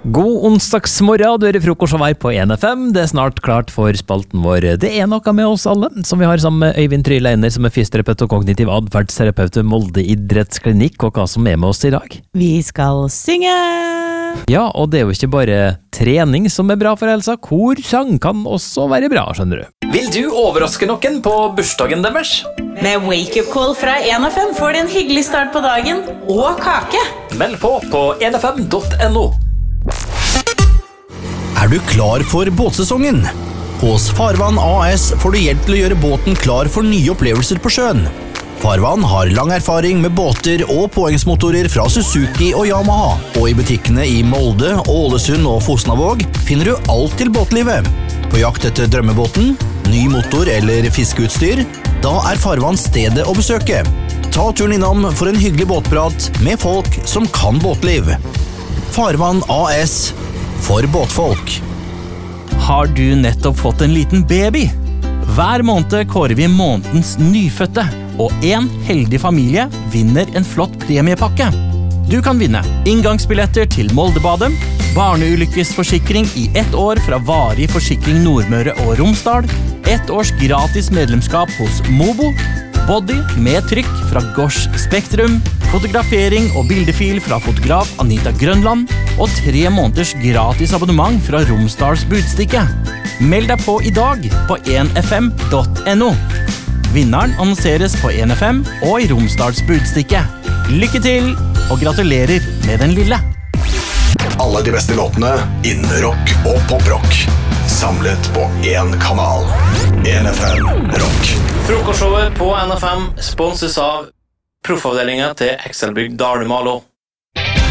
God onsdagsmorgen, du hører frokost og vei på 1FM. Det snart klart for spalten vår. Det noe med oss alle, som vi har sammen med Øyvind Trylle Einer, som fysioterapeut og kognitiv adferdsterapeut ved Molde idrettsklinikk, og hva som med oss i dag. Vi skal synge! Ja, og det jo ikke bare trening som bra for helsa, korsang kan også være bra, skjønner du. Vil du overraske noen på bursdagen deres? Med wake-up call fra 1FM får du en hyggelig start på dagen, og kake! Meld på 1fm.no. Du klar for båtsesongen? Hos Farvann AS får du hjelp til å gjøre båten klar for nye opplevelser på sjøen. Farvann har lang erfaring med båter og påhengsmotorer fra Suzuki og Yamaha, og i butikkene i Molde, Ålesund og Fosnavåg finner du alt til båtlivet. På jakt etter drømmebåten, ny motor eller fiskeutstyr, da Farvann stedet å besøke. Ta turen innom for en hyggelig båtprat med folk som kan båtliv. Farvann AS, for båtfolk. Har du nettopp fått en liten baby? Hver måned kårer vi månedens nyfødte, og en heldig familie vinner en flott premiepakke. Du kan vinne inngangsbilletter til Moldebadet, barneulykkesforsikring i 1 år fra Varig Forsikring Nordmøre og Romsdal, 1 års gratis medlemskap hos Mobo, body med trykk fra Gosh Spektrum, fotografering og bildefil fra fotograf Anita Grønland, og 3 måneders gratis abonnement fra Romsdals Budstikke. Meld deg på i dag på 1fm.no. Vinneren annonseres på 1FM og i Romsdals Budstikke. Lykke til, og gratulerer med den lille! Alle de beste låtene innen rock og poprock. Samlet på én kanal. 1FM Rock. Frokostshowet på NFM sponses av proffavdelingen til Excelbygg Dalmalo.